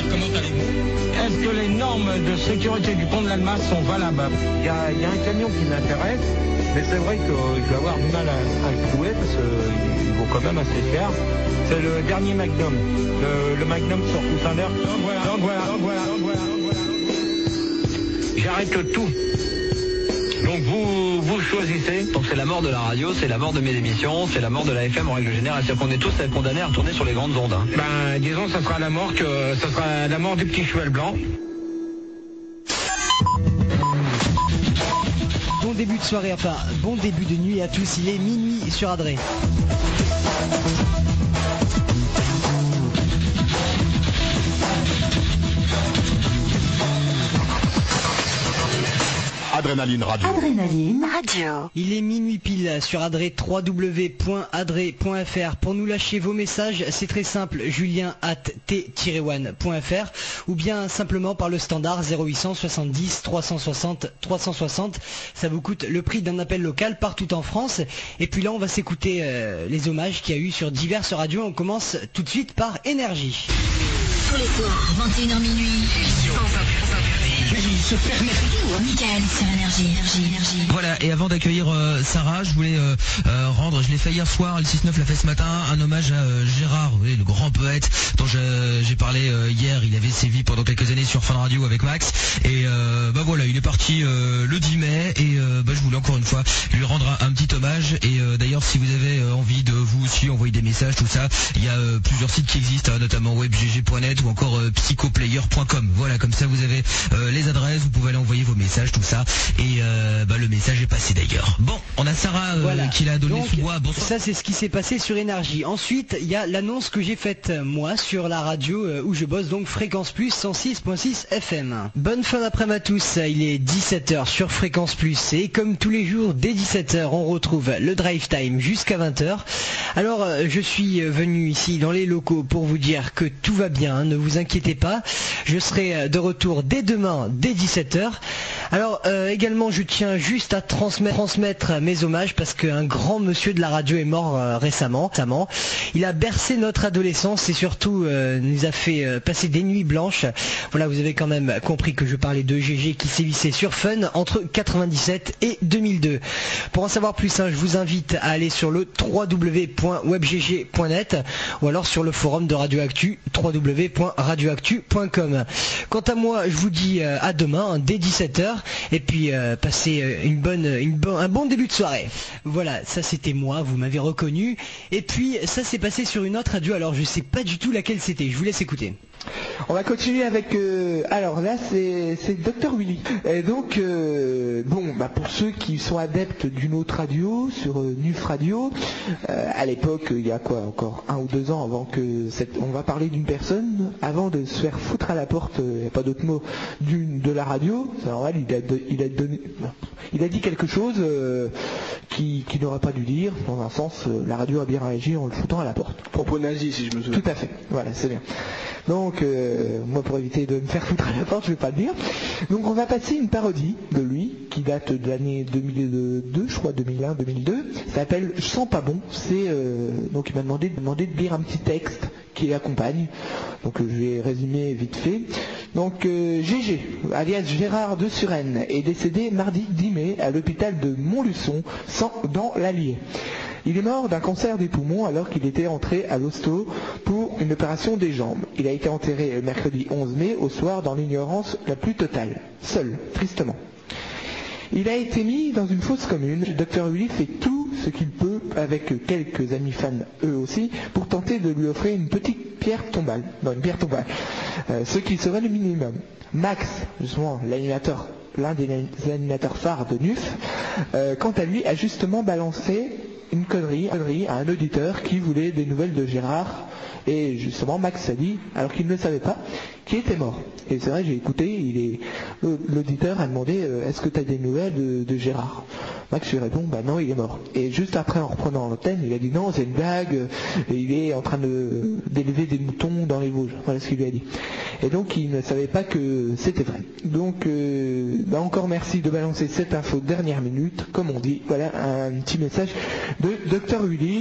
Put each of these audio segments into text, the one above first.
comment allez-vous? Est-ce que les normes de sécurité du pont de l'Almas sont valables? Il y a un camion qui m'intéresse, mais c'est vrai que je vais avoir du mal à le trouver parce qu'il vaut quand même assez cher. C'est le dernier Magnum, le Magnum sur Poussin-d'Air. Donc voilà. J'arrête tout. Donc vous choisissez. Donc c'est la mort de la radio, c'est la mort de mes émissions, c'est la mort de la FM en règle générale. C'est-à-dire qu'on est tous condamnés à retourner sur les grandes ondes. Hein. Ben disons ça sera la mort du petit cheval blanc. Bon début de soirée, enfin bon début de nuit à tous, il est minuit sur Adré. Adrénaline Radio. Adrénaline Radio. Il est minuit pile sur Adré, www.adré.fr. Pour nous lâcher vos messages, c'est très simple, julien@t-one.fr ou bien simplement par le standard 0800 70 360 360. Ça vous coûte le prix d'un appel local partout en France. Et puis là, on va s'écouter les hommages qu'il y a eu sur diverses radios. On commence tout de suite par Énergie. Tous les soirs, 21h minuit. Se permet tout, hein. Michael sur Énergie. Voilà, et avant d'accueillir Sarah, je voulais rendre, je l'ai fait hier soir, le 6-9 l'a fait ce matin, un hommage à Gérard, vous voyez, le grand poète dont j'ai parlé hier. Il avait sévi pendant quelques années sur Fun Radio avec Max, et voilà, il est parti le 10 mai, et je voulais encore une fois lui rendre un petit hommage. Et d'ailleurs, si vous avez envie de vous aussi envoyer des messages, tout ça, il y a plusieurs sites qui existent, notamment webgg.net ou encore psychoplayer.com. Voilà, comme ça vous avez les adresses, vous pouvez aller envoyer vos messages, tout ça, et le message est passé d'ailleurs. Bon, on a Sarah qui l'a donné sous bois. Bonsoir. Ça, c'est ce qui s'est passé sur Énergie. Ensuite, il y a l'annonce que j'ai faite moi sur la radio où je bosse, donc Fréquence Plus 106.6 FM. Bonne fin d'après-midi à tous, il est 17h sur Fréquence Plus, et comme tous les jours dès 17h on retrouve le Drive Time jusqu'à 20h. Alors je suis venu ici dans les locaux pour vous dire que tout va bien, hein, ne vous inquiétez pas, je serai de retour dès demain dès 17h. Alors également, je tiens juste à transmettre mes hommages parce qu'un grand monsieur de la radio est mort récemment. Il a bercé notre adolescence et surtout nous a fait passer des nuits blanches. Voilà, vous avez quand même compris que je parlais de GG qui sévissait sur Fun entre 97 et 2002. Pour en savoir plus, je vous invite à aller sur le www.webgg.net ou alors sur le forum de Radioactu, www.radioactu.com. Quant à moi, je vous dis à demain dès 17h. Et puis passez un bon début de soirée. Voilà, ça c'était moi, vous m'avez reconnu. Et puis ça s'est passé sur une autre radio, alors je sais pas du tout laquelle c'était, je vous laisse écouter. On va continuer avec alors là c'est Dr Willy. Et donc pour ceux qui sont adeptes d'une autre radio sur Nuf Radio, à l'époque il y a encore 1 ou 2 ans avant que on va parler d'une personne avant de se faire foutre à la porte, il n'y a pas d'autre mot, de la radio. C'est normal, il a dit quelque chose qu'il n'aurait pas dû dire. Dans un sens, la radio a bien réagi en le foutant à la porte. Propos nazis, si je me souviens. Tout à fait, voilà, c'est bien. Donc, moi pour éviter de me faire foutre à la porte, je vais pas le dire. Donc on va passer une parodie de lui, qui date de l'année 2002, je crois, 2001-2002. Ça s'appelle « Je sens pas bon ». Donc il m'a demandé de lire un petit texte qui l'accompagne. Donc je vais résumer vite fait. Donc GG, alias Gérard de Suresnes, est décédé mardi 10 mai à l'hôpital de Montluçon, dans l'Allier. Il est mort d'un cancer des poumons alors qu'il était entré à l'hosto pour une opération des jambes. Il a été enterré le mercredi 11 mai au soir dans l'ignorance la plus totale, seul, tristement. Il a été mis dans une fosse commune. Dr Willy fait tout ce qu'il peut, avec quelques amis fans eux aussi, pour tenter de lui offrir une petite pierre tombale, ce qui serait le minimum. Max, justement, l'un des animateurs phares de Nuf, quant à lui, a justement balancé une connerie à un auditeur qui voulait des nouvelles de Gérard, et justement Max a dit, alors qu'il ne le savait pas, qu'il était mort. Et c'est vrai, j'ai écouté, l'auditeur a demandé est-ce que tu as des nouvelles de Gérard? Max lui répond non, il est mort. Et juste après, en reprenant l'antenne, il a dit non, c'est une blague, et il est en train d'élever des moutons dans les Vosges. Voilà ce qu'il lui a dit. Et donc il ne savait pas que c'était vrai. Donc encore merci de balancer cette info dernière minute, comme on dit. Voilà un petit message de Dr Willy.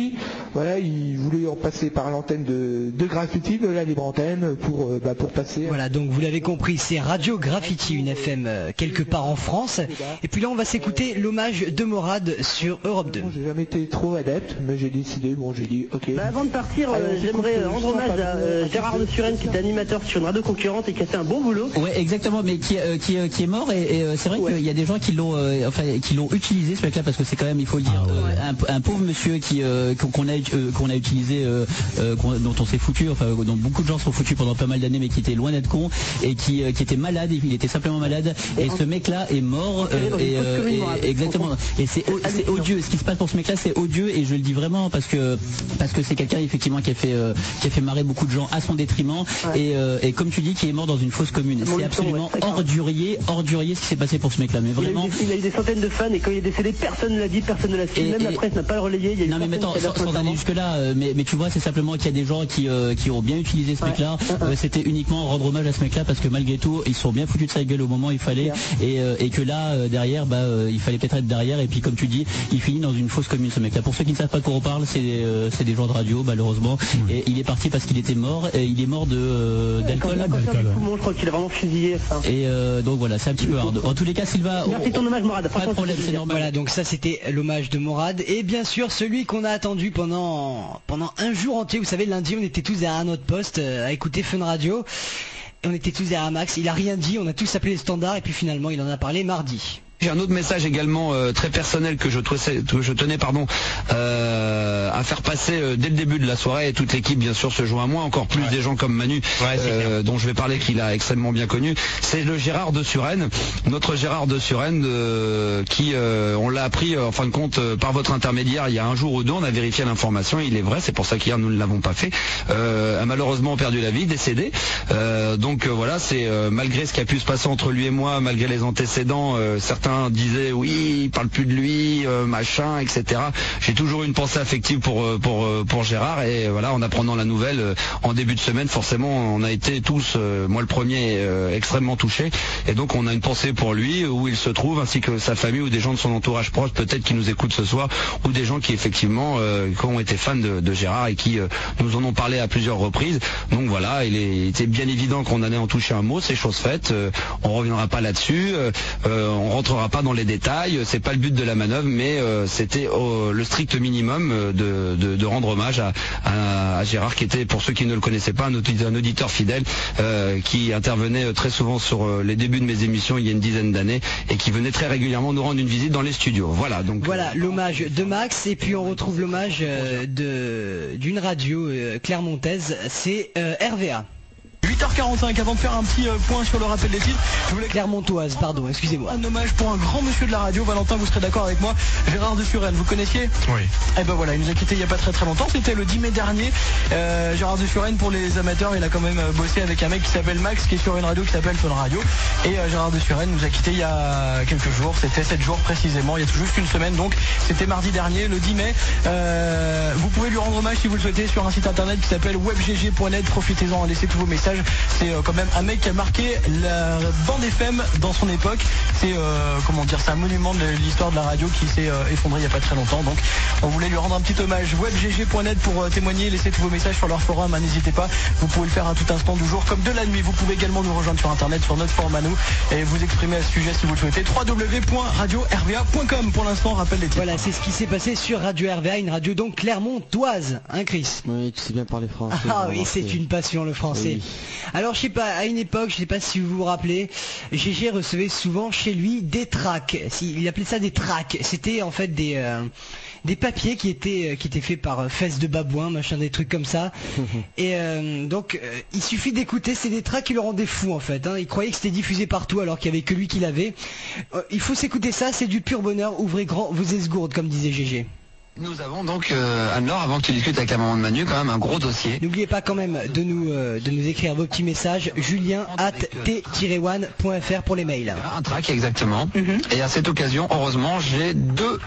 Voilà, il voulait en passer par l'antenne de Graffiti, de la libre antenne, pour passer. Voilà, donc vous l'avez compris, c'est Radio Graffiti, une FM quelque part en France. Et puis là, on va s'écouter l'hommage de Morad sur Europe 2. J'ai jamais été trop adepte, mais j'ai décidé, j'ai dit ok. Avant de partir, j'aimerais rendre hommage à Gérard de Suresnes, qui était animateur sur une radio concurrente et qui a fait un bon boulot. Ouais, exactement, mais qui est mort, et c'est vrai qu'il y a des gens qui l'ont utilisé ce mec-là, parce que c'est quand même, il faut le dire, un pauvre monsieur qu'on a utilisé, dont on s'est foutu, dont beaucoup de gens sont foutus pendant pas mal d'années, mais qui était loin d'être con, et qui était malade, il était simplement malade, et ce mec-là est mort, exactement, et c'est odieux, ce qui se passe pour ce mec-là, c'est odieux, et je le dis vraiment parce que c'est quelqu'un effectivement qui a fait marrer beaucoup de gens à son détriment, et comme tu dis, qui est mort dans une fosse commune. C'est absolument ordurier ce qui s'est passé pour ce mec-là, mais vraiment. Il a eu des centaines de fans, et quand il est décédé, personne ne l'a dit, personne ne l'a su, même la presse n'a pas le relayé. Il y a non mais maintenant, sans aller jusque là, mais tu vois, c'est simplement qu'il y a des gens qui ont bien utilisé ce mec-là. C'était uniquement rendre hommage à ce mec-là, parce que malgré tout, ils sont bien foutus de sa gueule au moment où il fallait, et que là derrière, il fallait peut-être être derrière, et puis comme tu dis, il finit dans une fausse commune, ce mec-là. Pour ceux qui ne savent pas de quoi on parle, c'est des gens de radio, malheureusement, et il est parti parce qu'il était mort, et il est mort d'alcool. Je crois qu'il a vraiment fusillé. Et donc voilà, c'est un petit peu hard. En tous les cas, Sylvain, merci ton hommage, Morad. Pas de problème, c'est normal. Voilà, donc ça c'était l'hommage de Morad, et bien sûr celui qu'on a attendu pendant un jour entier. Vous savez, lundi on était tous derrière notre poste à écouter Fun Radio, et on était tous derrière Max. Il a rien dit, on a tous appelé les standards, et puis finalement il en a parlé mardi. J'ai un autre message également très personnel que je tenais à faire passer dès le début de la soirée, et toute l'équipe bien sûr se joint à moi, encore plus des gens comme Manu, dont je vais parler, qu'il a extrêmement bien connu. C'est le Gérard de Suresnes, notre Gérard de Suresnes, qui on l'a appris en fin de compte par votre intermédiaire il y a un jour ou deux. On a vérifié l'information, il est vrai, c'est pour ça qu'hier nous ne l'avons pas fait, a malheureusement perdu la vie, décédé, donc voilà, c'est malgré ce qui a pu se passer entre lui et moi, malgré les antécédents, certains disaient oui, il parle plus de lui, machin, etc. J'ai toujours une pensée affective pour Gérard, et voilà, en apprenant la nouvelle en début de semaine, forcément on a été tous, moi le premier, extrêmement touché, et donc on a une pensée pour lui, où il se trouve, ainsi que sa famille, ou des gens de son entourage proche peut-être qui nous écoutent ce soir, ou des gens qui effectivement qui ont été fans de Gérard, et qui nous en ont parlé à plusieurs reprises. Donc voilà, il était bien évident qu'on allait en toucher un mot, c'est chose faite, on reviendra pas là-dessus, on rentrera pas dans les détails, c'est pas le but de la manœuvre, mais c'était le strict minimum de rendre hommage à Gérard, qui était, pour ceux qui ne le connaissaient pas, un auditeur fidèle, qui intervenait très souvent sur les débuts de mes émissions il y a une dizaine d'années, et qui venait très régulièrement nous rendre une visite dans les studios. Voilà, donc voilà l'hommage de Max, et puis on retrouve l'hommage d'une radio clermontaise, c'est RVA. 8h45, avant de faire un petit point sur le rappel des titres, je voulais Clermontoise, pardon, excusez-moi. Un hommage pour un grand monsieur de la radio. Valentin, vous serez d'accord avec moi, Gérard de Suresnes, vous connaissiez? Oui. Et ben voilà, il nous a quitté il n'y a pas très longtemps, c'était le 10 mai dernier. Gérard de Suresnes, pour les amateurs, il a quand même bossé avec un mec qui s'appelle Max, qui est sur une radio qui s'appelle Fun Radio, et Gérard de Suresnes nous a quitté il y a quelques jours, c'était 7 jours précisément, il y a tout juste une semaine, donc c'était mardi dernier, le 10 mai. Vous pouvez lui rendre hommage si vous le souhaitez sur un site internet qui s'appelle webgg.net, profitez-en, laissez tous vos messages. C'est quand même un mec qui a marqué la bande FM dans son époque. C'est c'est un monument de l'histoire de la radio qui s'est effondré il n'y a pas très longtemps. Donc on voulait lui rendre un petit hommage. webgg.net pour témoigner, laissez tous vos messages sur leur forum, n'hésitez pas. Vous pouvez le faire à tout instant du jour comme de la nuit. Vous pouvez également nous rejoindre sur internet, sur notre forum à nous, et vous exprimer à ce sujet si vous le souhaitez. www.radio-rva.com. Pour l'instant, rappelle les titres. Voilà, c'est ce qui s'est passé sur Radio RVA, une radio donc clermontoise, hein Chris? Oui, tu sais bien parler français. Ah oui, c'est une passion le français. Oui. Alors je sais pas, à une époque, je sais pas si vous vous rappelez, GG recevait souvent chez lui des tracts. Il appelait ça des tracts. C'était en fait des papiers qui étaient faits par fesses de babouin, machin, des trucs comme ça. Et donc il suffit d'écouter, c'est des tracts qui le rendaient fou en fait. Il croyait que c'était diffusé partout alors qu'il n'y avait que lui qui l'avait. Il faut s'écouter ça, c'est du pur bonheur. Ouvrez grand vos esgourdes, comme disait GG. Nous avons donc, Anne-Laure, avant que tu discutes avec la maman de Manu, quand même un gros dossier. N'oubliez pas quand même de nous écrire vos petits messages, julien@t-one.fr pour les mails. Un track, exactement. Et à cette occasion, heureusement, j'ai deux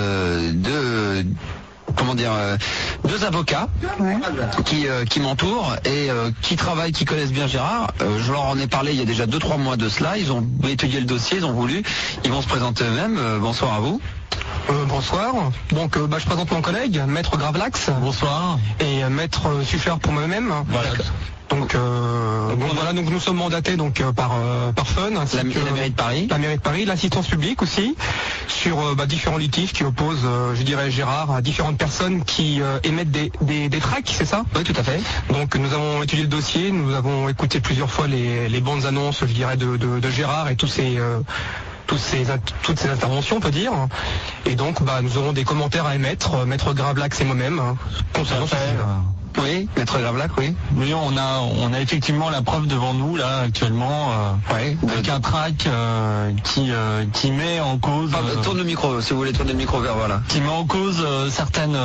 avocats qui m'entourent et qui travaillent, qui connaissent bien Gérard. Je leur en ai parlé il y a déjà 2-3 mois de cela. Ils ont étudié le dossier, ils ont voulu. Ils vont se présenter eux-mêmes. Bonsoir à vous. Bonsoir. Donc je présente mon collègue, Maître Gravelax. Bonsoir. Et Maître Suffler pour moi-même. Voilà. Donc nous sommes mandatés par Fun, la mairie de Paris. La mairie de Paris, l'assistance publique aussi, sur différents litiges qui opposent, je dirais, Gérard à différentes personnes qui émettent des tracts, c'est ça? Oui, tout à fait. Donc nous avons étudié le dossier, nous avons écouté plusieurs fois les bandes annonces, je dirais, de Gérard et toutes ces interventions, on peut dire. Et donc nous aurons des commentaires à émettre, Maître Gravelax et moi-même, concernant ça. Oui, Maître Gravelax, oui. Oui, on a effectivement la preuve devant nous là actuellement, avec un track qui met en cause. Tourne le micro, si vous voulez tourner le micro vers voilà. Qui met en cause certaines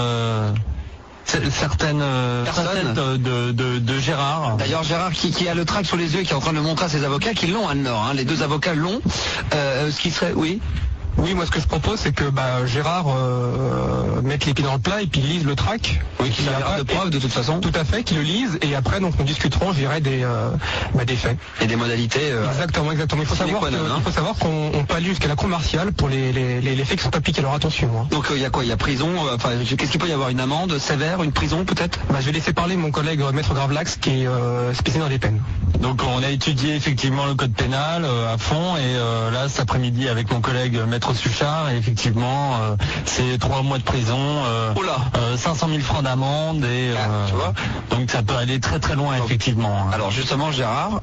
facettes de Gérard. D'ailleurs Gérard qui a le tract sur les yeux et qui est en train de le montrer à ses avocats qui l'ont à Nord, les deux avocats l'ont. Ce qui serait, oui. Oui, moi ce que je propose c'est que Gérard mette les pieds dans le plat et puis lise le track. Oui, qu'il a de preuves de toute façon. Tout à fait, qu'il le lise et après donc nous discuterons, je dirais, des faits. Et des modalités. Exactement. Il faut savoir qu'on peut aller jusqu'à la cour martiale pour les faits qui sont appliqués. Alors attention. Donc il y a quoi? Il y a prison, qu'est-ce qu'il peut y avoir? Une amende sévère, une prison peut-être? Je vais laisser parler mon collègue Maître Gravelax qui est spécialisé dans les peines. Donc on a étudié effectivement le code pénal à fond et là cet après-midi avec mon collègue Maître Suchard, et effectivement c'est 3 mois de prison, 500 000 francs d'amende et tu vois, donc ça peut aller très très loin effectivement. Alors justement Gérard,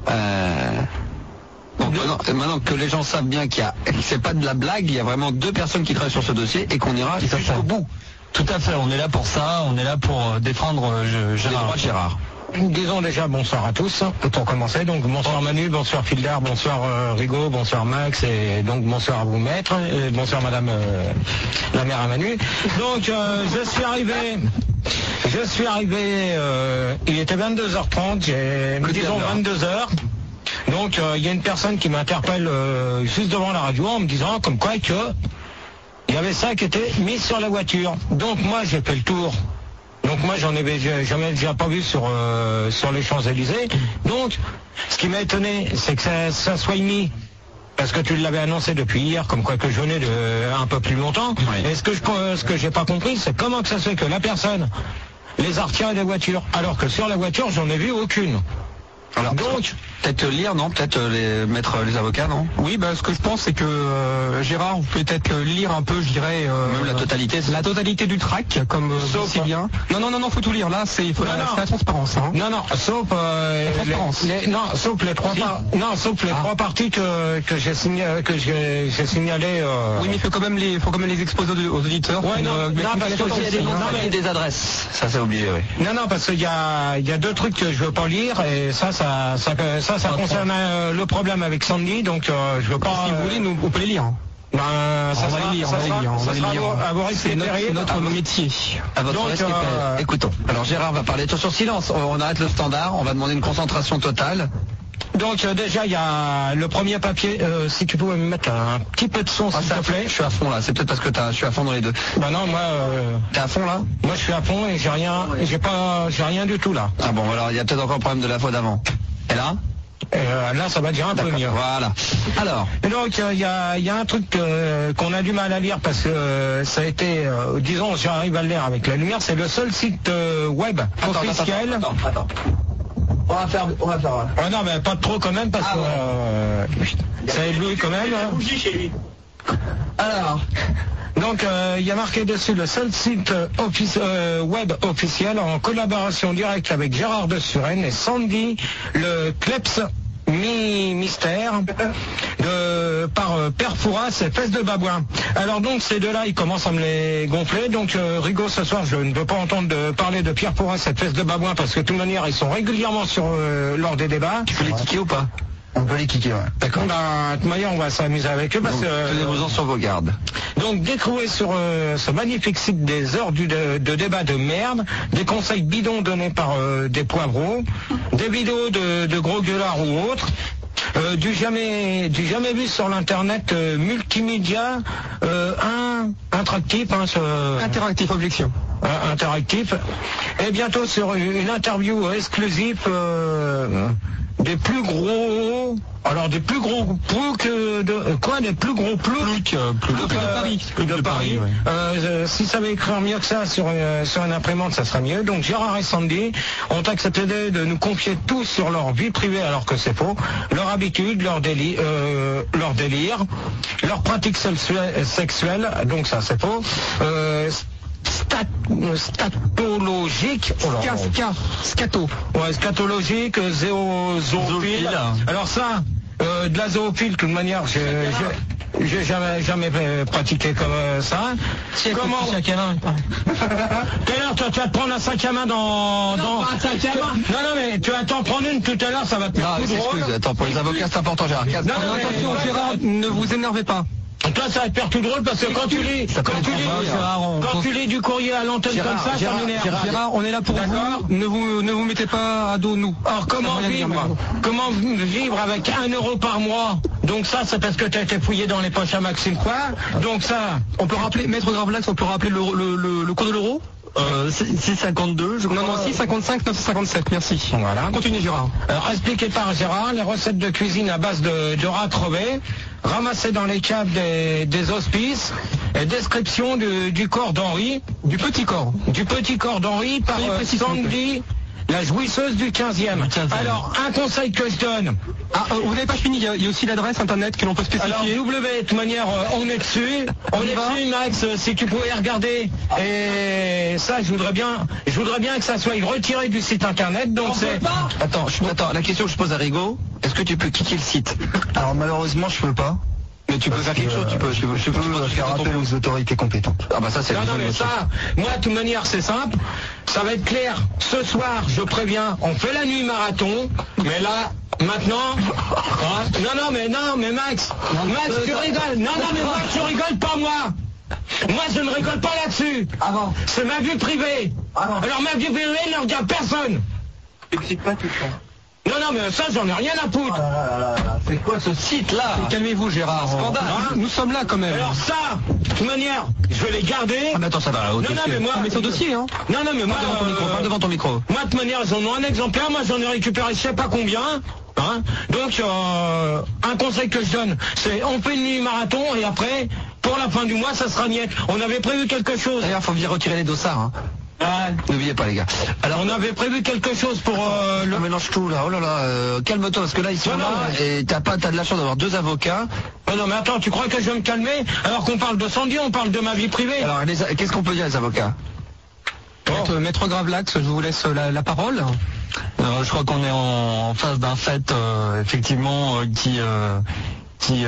maintenant que les gens savent bien que c'est pas de la blague, il y a vraiment 2 personnes qui travaillent sur ce dossier et qu'on ira jusqu'au bout. Tout à fait, on est là pour ça, on est là pour défendre les droits de Gérard. Disons déjà bonsoir à tous, pour commencer. Donc bonsoir Manu, bonsoir Fildar, bonsoir Rigaud, bonsoir Max, et donc bonsoir à vous maître, et bonsoir madame la mère à Manu. Donc je suis arrivé, il était 22h30, disons 22h. Donc il y a une personne qui m'interpelle juste devant la radio en me disant comme quoi que il y avait ça qui était mis sur la voiture. Donc moi j'ai fait le tour. Donc moi j'en avais jamais déjà pas vu sur les Champs-Élysées. Donc ce qui m'a étonné c'est que ça soit mis, parce que tu l'avais annoncé depuis hier, comme quoi que je venais de un peu plus longtemps. Oui. Et ce que j'ai pas compris, c'est comment que ça se fait que la personne les a retirés des voitures, alors que sur la voiture j'en ai vu aucune. Alors donc peut-être lire, non? Peut-être mettre les avocats, non? Oui, ce que je pense c'est que Gérard, vous pouvez peut-être lire un peu, je dirais même la totalité du track, comme aussi bien. Non, faut tout lire. Là, c'est la transparence. Hein. Non, sauf les trois parties que j'ai signalé. Oui, mais il faut quand même les exposer aux auditeurs. Ouais, parce qu'il y a des adresses. Ça c'est obligé, oui. Non, parce qu'il y a 2 trucs que je veux pas lire et ça concerne le problème avec Sandy, donc je veux pas. Si vous voulez, vous pouvez les lire. Ça va les lire. C'est notre métier. À votre respect. Écoutons. Alors Gérard va parler. Attention, silence. On arrête le standard. On va demander une concentration totale. Donc déjà il y a le premier papier, si tu pouvais me mettre un petit peu de son s'il te plaît. Je suis à fond là, c'est peut-être parce que je suis à fond dans les deux. Non, moi t'es à fond là? Moi je suis à fond et j'ai rien du tout là. Ah bon, alors il y a peut-être encore un problème de la fois d'avant. Et là? Là ça va déjà un peu mieux. Voilà. Alors. Et donc il y a un truc qu'on a du mal à lire parce que ça a été, disons, j'arrive à le lire avec la lumière, c'est le seul site web officiel. Attends. On va faire. Oh non, mais pas trop quand même, parce que ça éblouit quand même. Chez lui. Alors. Donc il y a marqué dessus le seul site web officiel en collaboration directe avec Gérard de Suren et Sandy, le Kleps mystère par Père Fouras et Fesses de Babouin. Alors donc ces deux-là ils commencent à me les gonfler. Donc Rigaud, ce soir je ne veux pas entendre parler de Pierre Fouras et Fesses de Babouin parce que de toute manière ils sont régulièrement lors des débats. Tu peux les kicker ou pas? On peut les kicker, ouais. D'accord. De toute manière on va s'amuser avec eux parce que... Tenez-vous-en sur vos gardes. Donc découvrez sur ce magnifique site des heures de débat de merde, des conseils bidons donnés par des poivreaux, des vidéos de gros gueulards ou autres, du jamais vu sur l'internet multimédia interactif, interactif, objection. Interactif, et bientôt sur une interview exclusive des plus gros... Alors des plus gros ploucs des plus gros ploucs de Paris. Ouais. Si ça veut écrire mieux que ça sur une imprimante, ça serait mieux. Donc Gérard et Sandy ont accepté de nous confier tout sur leur vie privée, alors que c'est faux, leur habitude, leur délire, leur pratique sexuelle, donc ça c'est faux. Statologique, scatologique, zoophile. Alors ça, de la zoophile, de toute manière, j'ai jamais pratiqué comme ça. Comment quelle heure tu vas te prendre un sac à main dans... Non, mais tu vas t'en prendre une tout à l'heure, ça va te faire tout drôle. Attends, pour les avocats, c'est important, Gérard. Attention, Gérard, ne vous énervez pas. Toi, ça va te faire tout drôle parce que quand tu lis du courrier à l'antenne comme ça m'énerve. Gérard, on est là pour vous. Ne vous mettez pas à dos nous. Alors comment vivre avec 1 euro par mois? Donc ça, c'est parce que tu as été fouillé dans les poches à Maxime, quoi. Donc ça, on peut rappeler, Maître Gravelax, on peut rappeler le cours de l'euro. 6,52, je crois. Non, 6,55, 9,57, merci. Voilà. Continue, Gérard. Alors, expliqué par Gérard, les recettes de cuisine à base de rats crevés, ramassées dans les caves des hospices, et description du corps d'Henri. Du petit corps d'Henri par Sandy, la jouisseuse du 15e. Alors, un conseil que je donne. Vous n'avez pas fini, il y a aussi l'adresse internet que l'on peut spécifier. Alors, de toute manière, on est dessus. Max, si tu pouvais regarder. Et ça, je voudrais bien que ça soit retiré du site internet. Donc c'est... Attends, la question que je pose à Rigaud, est-ce que tu peux quitter le site? Alors, malheureusement, je peux pas. Mais tu peux faire quelque chose, je peux faire appel aux autorités compétentes. Ah bah ça c'est non mais ça, moi de toute manière c'est simple, ça va être clair. Ce soir, je préviens, on fait la nuit marathon, mais là, maintenant, non mais Max, tu rigoles, non mais Max, tu rigoles pas moi. Moi je ne rigole pas là-dessus. C'est ma vie privée. Alors ma vie privée ne regarde personne. T'excites pas tout ça. Non, mais ça, j'en ai rien à foutre. C'est quoi ce site-là? Calmez-vous, Gérard. Scandale. Nous sommes là, quand même. Alors ça, de toute manière, je vais les garder. Ah, mais attends, ça va. Non, mais moi... Mais sur dossier, hein. Non, mais moi... devant ton micro. Moi, de toute manière, ils en ont un exemplaire. Moi, j'en ai récupéré je sais pas combien. Hein. Donc, un conseil que je donne, c'est on fait une nuit marathon et après, pour la fin du mois, ça sera niette. On avait prévu quelque chose. D'ailleurs, faut bien retirer les dossards, hein. N'oubliez pas les gars. Alors on avait prévu quelque chose pour On mélange tout là, oh là là, calme-toi parce que là ils sont là et t'as de la chance d'avoir 2 avocats. Non mais attends, tu crois que je vais me calmer alors qu'on parle de Sandy, on parle de ma vie privée. Alors qu'est-ce qu'on peut dire les avocats? Maître Gravelax, je vous laisse la parole. Je crois qu'on est en face d'un fait effectivement qui Oui,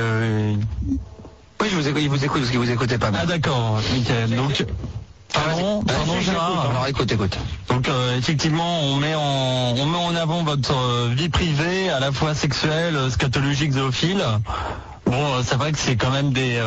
il vous écoute parce qu'il vous écoutait pas mal. Ah d'accord, Michael. Donc Pardon Gérard. Alors écoute. Donc effectivement, on met en avant votre vie privée, à la fois sexuelle, scatologique, zoophile. Bon, c'est vrai que c'est quand même des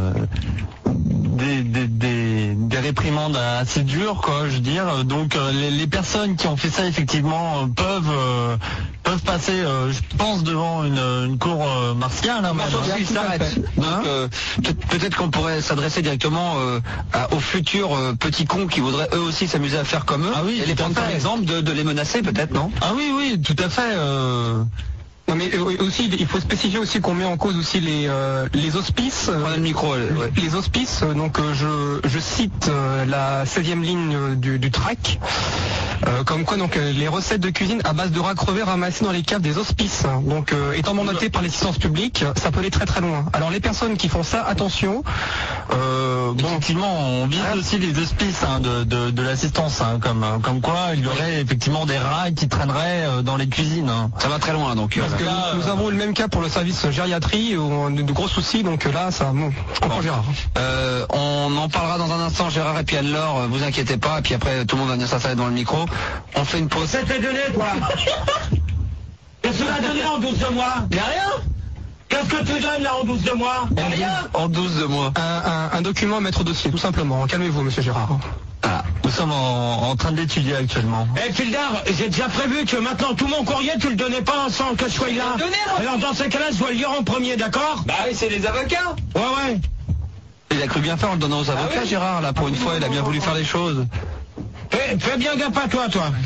réprimandes assez dures, quoi, je veux dire. Donc les personnes qui ont fait ça effectivement peuvent passer, je pense, devant une cour martiale. Hein, ils s'arrêtent. Donc peut-être qu'on pourrait s'adresser directement aux futurs petits cons qui voudraient eux aussi s'amuser à faire comme eux. Ah oui, et les prendre par exemple de les menacer peut-être, non? Ah oui, tout à fait. Non mais aussi il faut spécifier aussi qu'on met en cause aussi les hospices. Prenez le micro. Ouais. Les hospices, donc je cite la 16e ligne du track. Comme quoi donc les recettes de cuisine à base de rats crevés ramassés dans les caves des hospices. Donc étant mandaté par l'assistance publique, ça peut aller très très loin. Alors les personnes qui font ça, attention. Effectivement, on vise aussi les hospices de l'assistance, hein, comme quoi il y aurait effectivement des rats qui traîneraient dans les cuisines. Hein. Ça va très loin donc. Parce que nous avons eu le même cas pour le service gériatrie, où on a de gros soucis, donc là ça... Bon, je comprends Gérard. On en parlera dans un instant, Gérard et puis Anne-Laure, vous inquiétez pas, et puis après tout le monde va venir s'installer devant le micro. On fait une pause. C'était donné toi. Qu'est-ce que tu as donné en 12 de mois? Y'a rien. Qu'est-ce que tu donnes là en 12 de mois? En 12 de mois. Un document à mettre au dossier, tout simplement. Calmez-vous, monsieur Gérard. Ah, nous sommes en train de l'étudier actuellement. Eh Fildar, j'ai déjà prévu que maintenant tout mon courrier, tu le donnais pas sans que je sois là. Alors dans ces cas-là, je dois le lire en premier, d'accord? Bah oui, c'est les avocats. Ouais. Il a cru bien faire en le donnant aux avocats, Gérard, là, pour une fois, il a bien voulu faire les choses. Fais bien gaffe à toi.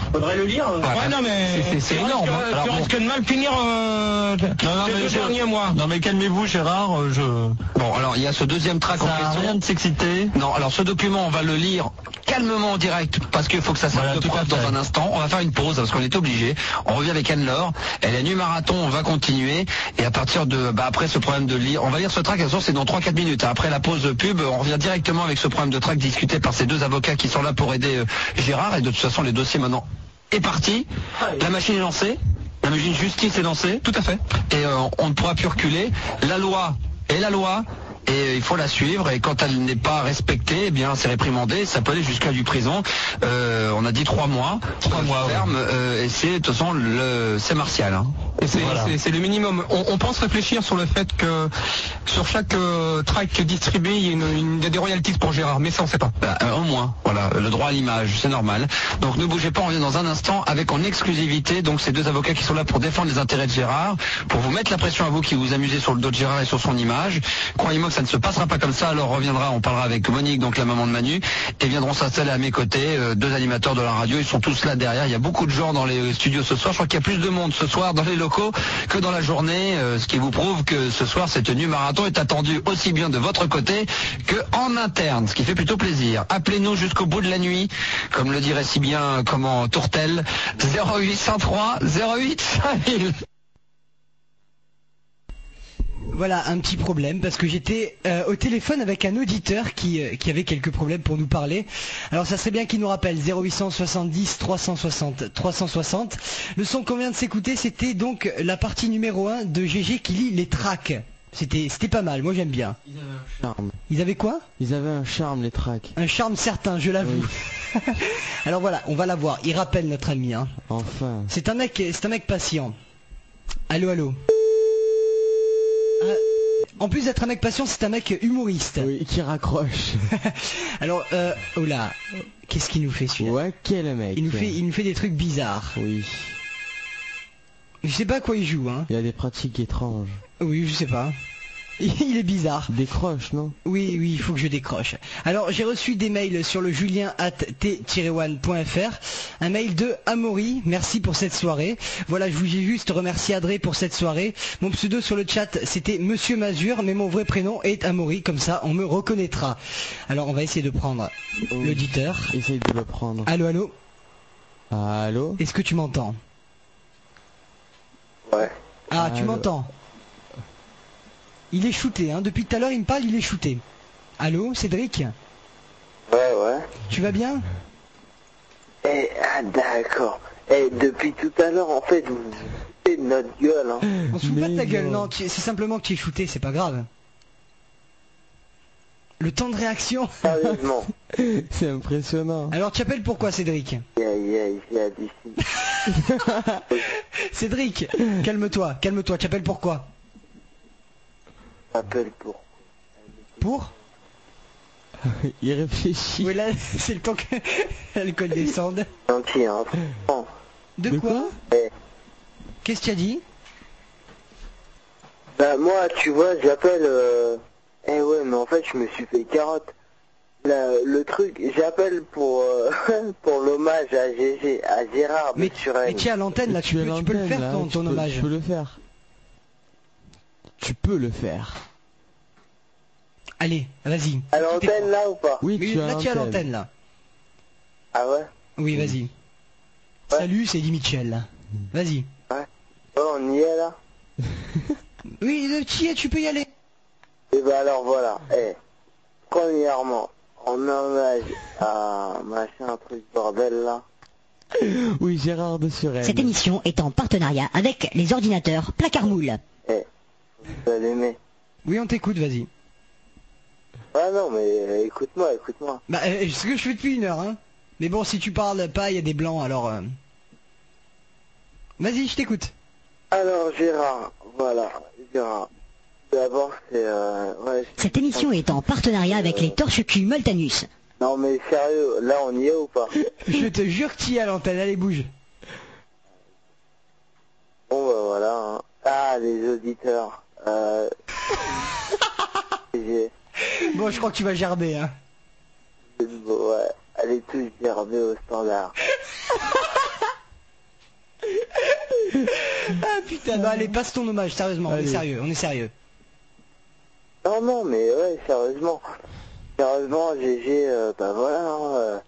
Faudrait le lire. Ouais, non, mais c'est énorme. Tu risques de mal finir les 2 derniers mois. Non, mais calmez-vous, Gérard. Bon, alors il y a ce deuxième track en question. Rien de s'exciter. Non, alors ce document, on va le lire calmement en direct parce qu'il faut que ça sorte de preuve dans un instant. On va faire une pause parce qu'on est obligé. On revient avec Anne-Laure. Elle est nu-marathon, on va continuer. Et à partir de, après ce problème de lire, on va lire ce track, c'est dans 3-4 minutes. Après la pause pub, on revient directement avec ce problème de track discuté par ces 2 avocats qui sont là pour aider Gérard. Et de toute façon, les dossiers maintenant est parti. La machine est lancée. La machine justice est lancée. Tout à fait. Et on ne pourra plus reculer. La loi est la loi. Et il faut la suivre, et quand elle n'est pas respectée, eh bien c'est réprimandé, ça peut aller jusqu'à du prison. On a dit 3 mois. 3 mois ferme, et c'est de toute façon c'est martial. Hein. Et c'est le minimum. On pense réfléchir sur le fait que sur chaque track distribué, il y a des royalties pour Gérard, mais ça on sait pas. Au moins, voilà, le droit à l'image, c'est normal. Donc ne bougez pas, on revient dans un instant avec en exclusivité donc ces 2 avocats qui sont là pour défendre les intérêts de Gérard, pour vous mettre la pression à vous qui vous amusez sur le dos de Gérard et sur son image. Croyez-moi que ça ne se passera pas comme ça, alors on parlera avec Monique, donc la maman de Manu, et viendront s'installer à mes côtés, 2 animateurs de la radio, ils sont tous là derrière, il y a beaucoup de gens dans les studios ce soir, je crois qu'il y a plus de monde ce soir dans les locaux que dans la journée, ce qui vous prouve que ce soir cette nu-marathon est attendue aussi bien de votre côté que en interne, ce qui fait plutôt plaisir. Appelez-nous jusqu'au bout de la nuit, comme le dirait si bien Tourtel, 0803 08 5000. Voilà, un petit problème parce que j'étais au téléphone avec un auditeur qui avait quelques problèmes pour nous parler. Alors ça serait bien qu'il nous rappelle 0870 360 360. Le son qu'on vient de s'écouter, c'était donc la partie numéro 1 de GG qui lit les tracks. C'était pas mal, moi j'aime bien. Ils avaient un charme. Ils avaient quoi? Ils avaient un charme, les tracks. Un charme certain, je l'avoue. Oui. Alors voilà, on va la voir. Il rappelle notre ami. Hein. Enfin. C'est un mec patient. Allô, allô. En plus d'être un mec patient, c'est un mec humoriste. Oui, qui raccroche. Alors, oh là, qu'est-ce qu'il nous fait celui-là? Ouais, quel mec. Il nous fait des trucs bizarres. Oui. Je sais pas à quoi il joue, hein. Il a des pratiques étranges. Oui, je sais pas. Il est bizarre. Décroche, non? Oui, il faut que je décroche. Alors, j'ai reçu des mails sur le julien@t-one.fr. Un mail de Amaury. Merci pour cette soirée. Voilà, je voulais juste remercier Adré pour cette soirée. Mon pseudo sur le chat, c'était Monsieur Mazur, mais mon vrai prénom est Amaury. Comme ça, on me reconnaîtra. Alors, on va essayer de prendre l'auditeur. Essaye de le prendre. Allô, allô? Allô? Est-ce que tu m'entends? Ouais. Ah, tu m'entends? Il est shooté, hein. Depuis tout à l'heure, il me parle, il est shooté. Allô, Cédric? Ouais. Tu vas bien? D'accord. Depuis tout à l'heure, en fait, vous foutez de notre gueule, hein. On se fout pas de ta gueule, non. C'est simplement que tu es shooté, c'est pas grave. Le temps de réaction. Sérieusement. C'est impressionnant. Alors, tu appelles pourquoi, Cédric? Cédric, calme-toi, tu appelles pourquoi? Appelle pour. Pour? Il réfléchit. Oui, là, c'est le temps que l'alcool descende. Gentil, hein. De quoi? Qu'est-ce que tu as dit? Bah, moi, tu vois, j'appelle... ouais, mais en fait, je me suis fait carotte. Le truc, j'appelle pour pour l'hommage à GG, à Gérard. Mais tu es à l'antenne, là, tu peux le faire, ton hommage. Tu peux le faire. Tu peux le faire. Allez, vas-y. À l'antenne là ou pas? Oui, tu es à l'antenne là. Ah ouais? Oui, vas-y. Ouais. Salut, c'est Di Michel. Vas-y. Ouais. Oh, on y est là? Oui, tu peux y aller. Et bah alors voilà. Premièrement, en hommage à machin truc bordel là. Oui, Gérard de Suresnes. Cette émission est en partenariat avec les ordinateurs Placard Moule. Vous allez aimer. Oui, on t'écoute, vas-y. Ah non, mais écoute-moi. Bah, c'est ce que je fais depuis 1 heure, hein. Mais bon, si tu parles pas, il y a des blancs, alors... Vas-y, je t'écoute. Alors, Gérard, voilà, Gérard. D'abord, c'est... Cette émission est en partenariat avec les torches-cul Moltanus. Non, mais sérieux, là, on y est ou pas? Je te jure que tu y es à l'antenne, allez, bouge. Bon, bah voilà, hein. Ah, les auditeurs. Bon, je crois que tu vas gerber, hein. Ouais, allez tous gerber au standard. Ah putain, bah allez, passe ton hommage, sérieusement, Allez. on est sérieux. Non, mais ouais, sérieusement. Sérieusement, GG, bah voilà, hein,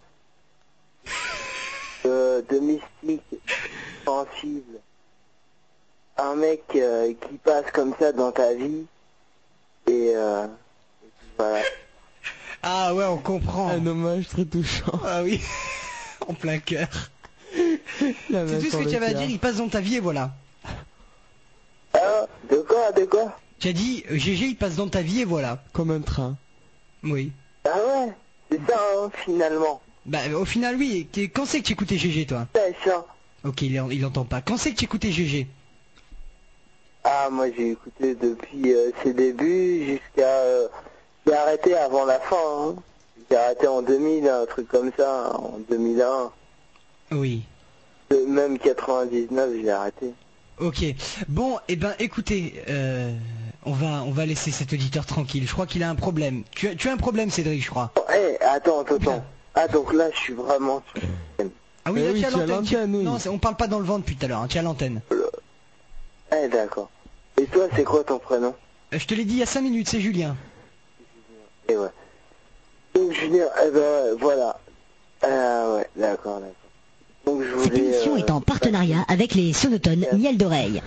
de mystique, sensible. Un mec qui passe comme ça dans ta vie. Et voilà. Ah ouais, on comprend. Un hommage très touchant. Ah oui, en plein cœur. C'est tout ce que tu avais à dire, il passe dans ta vie et voilà. Ah, de quoi Tu as dit, GG, il passe dans ta vie et voilà. Comme un train. Oui. Ah ouais, c'est ça, hein, finalement. Bah au final, oui. Quand c'est que tu écoutais GG, toi? C'est ça. Ok, il entend pas. Quand c'est que tu écoutais GG? Ah, moi j'ai écouté depuis ses débuts jusqu'à... j'ai arrêté avant la fin, hein. J'ai arrêté en 2000, un truc comme ça, hein, en 2001. Oui. Même 99, j'ai arrêté. Ok. Bon, eh ben, écoutez, on va laisser cet auditeur tranquille. Je crois qu'il a un problème. Tu as un problème, Cédric, je crois. Eh, attends. Ah, donc là, je suis vraiment sur... Ah oui, là, oui, tu as tu as l'antenne. l'antenne, oui. Non, on parle pas dans le vent depuis tout à l'heure, hein, tu as l'antenne. Eh, d'accord. Et toi, c'est quoi ton prénom? Je te l'ai dit il y a 5 minutes, c'est Julien. Et ouais. Donc, Julien, eh ben, ouais, voilà. Ah, ouais, d'accord. Donc, je voulais... Cette émission est en partenariat avec les sonotones Miel d'oreille.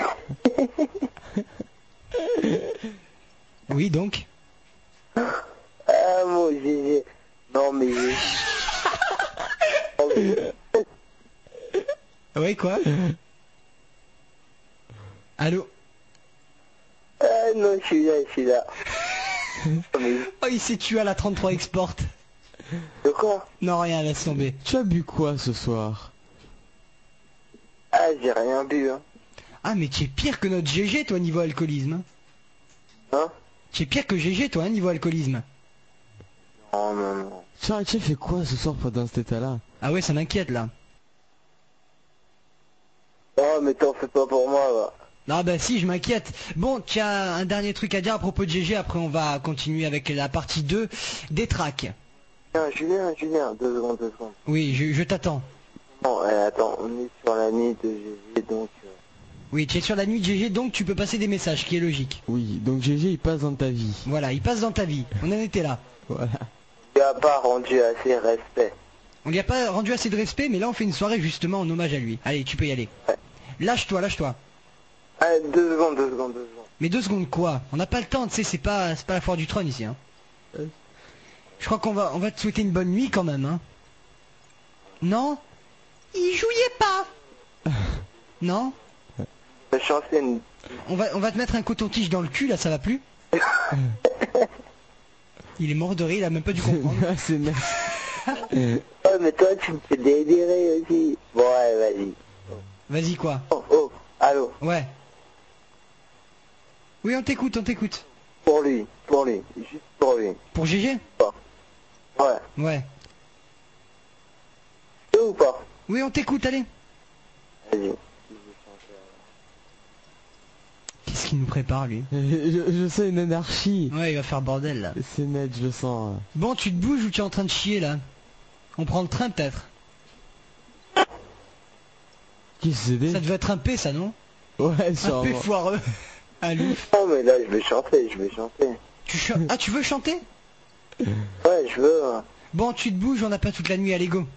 Oui, donc. Ah, mon GG. Non, mais... Oui, quoi? Allô? Ah, non, je suis là. Oh, il s'est tué à la 33 Export. De quoi? Non, rien, laisse tomber. Tu as bu quoi ce soir? Ah, j'ai rien bu, hein. Ah, mais tu es pire que notre GG, toi, niveau alcoolisme. Hein? Tu es pire que GG, toi, niveau alcoolisme. Non. Tu as fait quoi ce soir pendant cet état-là? Ah ouais, ça m'inquiète, là. Oh, mais t'en fais pas pour moi, là. Non, bah si, je m'inquiète. Bon, tu as un dernier truc à dire à propos de GG, après on va continuer avec la partie 2 des tracks. Julien, 2 secondes. Oui, je t'attends. Bon, attends, on est sur la nuit de GG, donc... Oui, tu es sur la nuit de GG, donc tu peux passer des messages, ce qui est logique. Oui, donc GG il passe dans ta vie. Voilà, il passe dans ta vie. On en était là. Voilà. Tu n'as pas rendu assez respect. On lui a pas rendu assez de respect, mais là on fait une soirée justement en hommage à lui. Allez, tu peux y aller. Ouais. Lâche-toi. Allez, 2 secondes. Mais 2 secondes quoi? On n'a pas le temps, tu sais, c'est pas la foire du trône ici, hein. Je crois qu'on va te souhaiter une bonne nuit quand même, hein. Non? Il jouait pas. Non? On va te mettre un coton-tige dans le cul, là, ça va plus? Il est mort de rire, il a même pas dû comprendre. C'est net. Oh, mais toi, tu me fais délirer aussi. Bon, ouais, vas-y. Vas-y, quoi? Oh, allô? Ouais. Oui, on t'écoute. Pour lui, juste pour lui. Pour GG? Ouais. Ouais. Tu veux ou pas? Oui, on t'écoute, allez. Vas-y. Qu'est-ce qu'il nous prépare, lui? Je sens une anarchie. Ouais, il va faire bordel, là. C'est net, je le sens. Bon, tu te bouges ou tu es en train de chier, là? On prend le train, peut-être? Qu'est-ce que c'est? Ça devait être un P, ça, non? Ouais, sûrement. Un P foireux. Un loup. Non, mais là, je vais chanter. Ah, tu veux chanter? Ouais, je veux. Bon, tu te bouges, on n'a pas toute la nuit, allez, go.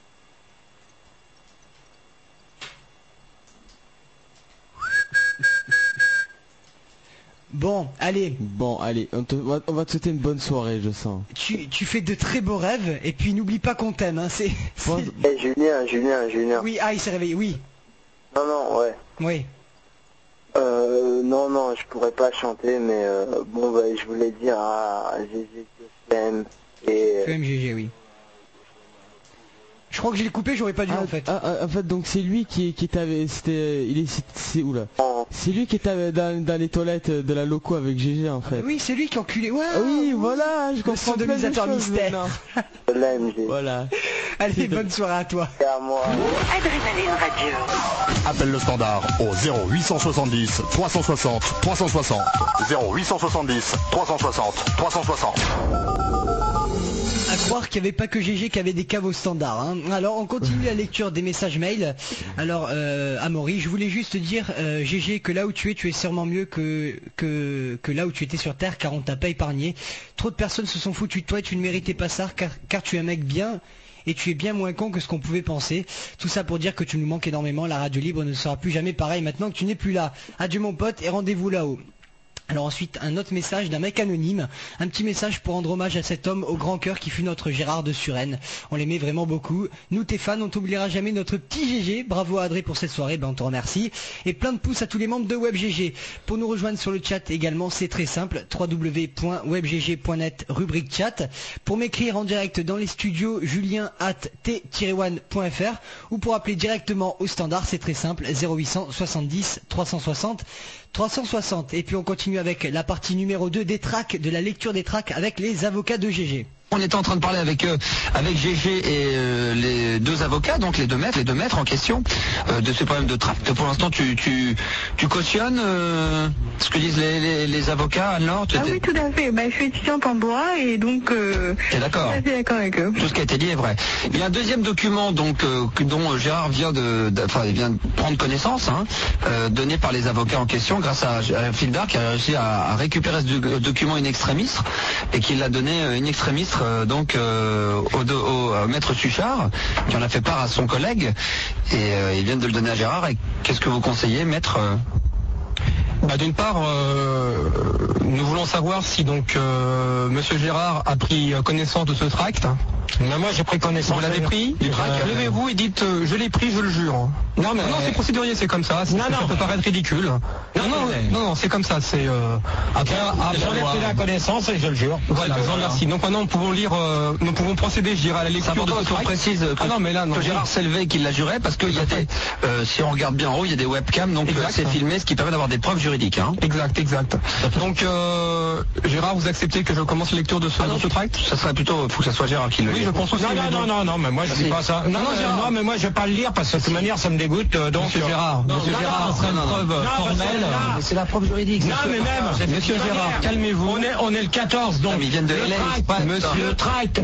Bon, allez, on va te souhaiter une bonne soirée, je sens. tu fais de très beaux rêves, et puis n'oublie pas qu'on t'aime, hein, c'est... Eh, Julien. Oui, il s'est réveillé, oui. Non, ouais. Oui. Non, je pourrais pas chanter, mais bon, bah, je voulais dire à GG que je t'aime. Et... Tu aimes GG, oui. Je crois que je l'ai coupé, j'aurais pas dû, en fait. En fait, donc c'est lui qui t'avait... Oula. C'est lui qui était dans les toilettes de la loco avec GG, en fait. Oui, c'est lui qui enculé. Ouais. Oui, voilà, je comprends. Le sodomisateur mystère. Voilà. Allez, bonne soirée à toi. C'est à moi. Adrénaline Radio. Appelle le standard au 0870 360 360. 0870 360 360. À croire qu'il n'y avait pas que GG qui avait des caves au standard. Hein. Alors on continue la lecture des messages mail. Alors Amaury, je voulais juste dire GG que là où tu es sûrement mieux que là où tu étais sur Terre, car on t'a pas épargné. Trop de personnes se sont foutues de toi et tu ne méritais pas ça car tu es un mec bien. Et tu es bien moins con que ce qu'on pouvait penser. Tout ça pour dire que tu nous manques énormément. La radio libre ne sera plus jamais pareil maintenant que tu n'es plus là. Adieu mon pote et rendez-vous là-haut. Alors ensuite, un autre message d'un mec anonyme, un petit message pour rendre hommage à cet homme au grand cœur qui fut notre Gérard de Suresnes. On l'aimait vraiment beaucoup. Nous, tes fans, on t'oubliera jamais notre petit GG. Bravo à Adré pour cette soirée, on te remercie. Et plein de pouces à tous les membres de WebGG. Pour nous rejoindre sur le chat également, c'est très simple, www.webgg.net, rubrique chat. Pour m'écrire en direct dans les studios, julien@t-one.fr ou pour appeler directement au standard, c'est très simple, 0800 70 360 360. Et puis on continue avec la partie numéro 2 des tracks, de la lecture des tracks avec les avocats de GG. On était en train de parler avec GG et les deux avocats, donc les deux maîtres en question, de ce problème de tract. Pour l'instant, tu cautionnes ce que disent les avocats, Anne-Laure? Oui, tout à fait. Je suis étudiante en droit et donc t'es d'accord? Je suis d'accord avec eux. Tout ce qui a été dit est vrai. Il y a un deuxième document dont Gérard vient de prendre connaissance, donné par les avocats en question grâce à Philbert qui a réussi à récupérer ce document in extremis et qui l'a donné in extremis au maître Suchard, qui en a fait part à son collègue, et il vient de le donner à Gérard. Et qu'est-ce que vous conseillez, maître? D'une part, nous voulons savoir si donc Monsieur Gérard a pris connaissance de ce tract. Mais moi j'ai pris connaissance. Vous l'avez pris du tract? Levez-vous et dites je l'ai pris, je le jure. Non, c'est procédurier, c'est comme ça. Ça peut paraître ridicule. Non, c'est comme ça. C'est après. J'en ai pris la connaissance et je le jure. Voilà, je vous remercie. Donc maintenant nous pouvons procéder, je dirais, à la lecture de ce tract. On précise que Gérard s'est levé et qu'il l'a juré parce qu'il y a des, si on regarde bien en haut, il y a des webcams, donc c'est filmé, ce qui permet d'avoir des preuves juridiques. Exact. Donc Gérard, vous acceptez que je commence la lecture de ce tract? Ça serait plutôt, faut que ça soit Gérard qui le lit. Oui, je pense aussi. Non, mais moi je dis pas ça. Non, mais moi je vais pas le lire parce que de toute manière ça me dégoûte. Donc Monsieur Gérard, ça serait une preuve formelle. C'est la preuve juridique. Non, mais même. Monsieur Gérard, calmez-vous. On est le 14, donc. Ils viennent de le tract,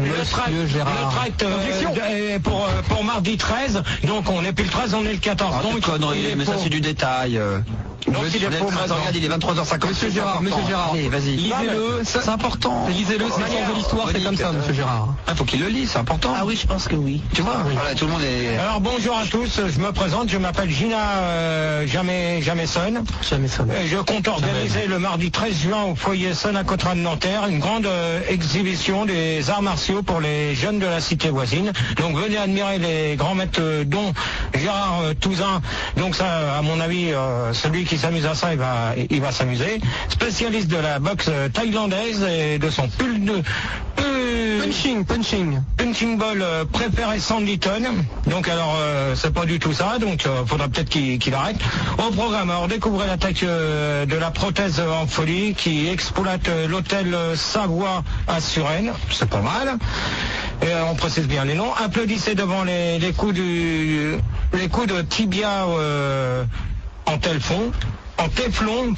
pour mardi 13. Donc on n'est plus le 13, on est le 14. Donc connerie, mais ça c'est du détail. Donc il est faux. Regarde, il est 23h50. Monsieur Gérard, allez, vas-y. Lisez-le, c'est important. Lisez-le, c'est le sens de l'histoire, c'est comme ça, Monsieur Gérard. Faut qu'il le lise, c'est important. Ah oui, je pense que oui. Tu vois, voilà, tout le monde est. Alors bonjour à tous, je me présente, je m'appelle Gina Jameson. Je compte organiser le mardi 13 juin au foyer Sonacotran de Nanterre une grande exhibition des arts martiaux pour les jeunes de la cité voisine. Donc venez admirer les grands maîtres dont Gérard Touzin. Donc ça, à mon avis, celui qui s'amuse à ça, il va s'amuser. Spécialiste de la boxe thaïlandaise et de son punching ball préféré Sandy Tonne. Donc alors c'est pas du tout ça, donc faudra peut-être qu'il arrête. Au programme, alors découvrez l'attaque de la prothèse en folie qui exploite l'hôtel Savoie à Suresnes, c'est pas mal. Et on précise bien les noms. Applaudissez devant les coups de tibia en téflon,